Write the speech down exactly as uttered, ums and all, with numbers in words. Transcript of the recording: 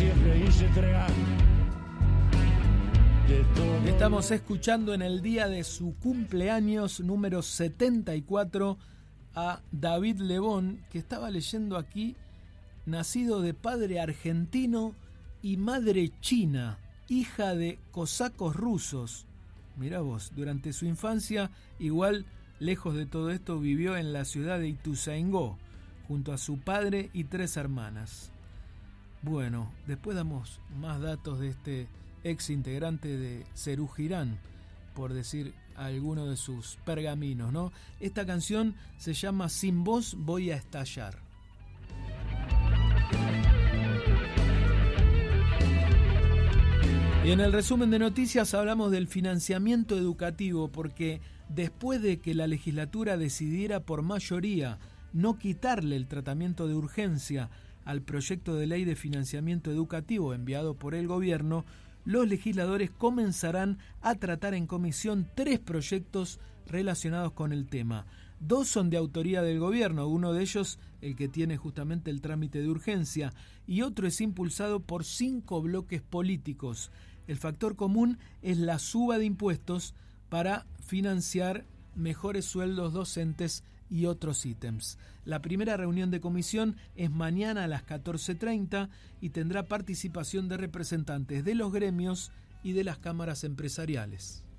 siempre hice entregar. Estamos escuchando en el día de su cumpleaños número setenta y cuatro a David Lebón, que estaba leyendo aquí, nacido de padre argentino y madre china, hija de cosacos rusos. Mirá vos, durante su infancia, igual lejos de todo esto, vivió en la ciudad de Ituzaingó, junto a su padre y tres hermanas. Bueno, después damos más datos de este ex integrante de Serú Girán, por decir alguno de sus pergaminos, ¿no? Esta canción se llama Sin vos voy a estallar. Y en el resumen de noticias hablamos del financiamiento educativo, porque después de que la legislatura decidiera por mayoría no quitarle el tratamiento de urgencia al proyecto de ley de financiamiento educativo enviado por el gobierno, los legisladores comenzarán a tratar en comisión tres proyectos relacionados con el tema. Dos son de autoría del gobierno, uno de ellos el que tiene justamente el trámite de urgencia, y otro es impulsado por cinco bloques políticos. El factor común es la suba de impuestos para financiar mejores sueldos docentes y otros ítems. La primera reunión de comisión es mañana a las catorce treinta y tendrá participación de representantes de los gremios y de las cámaras empresariales.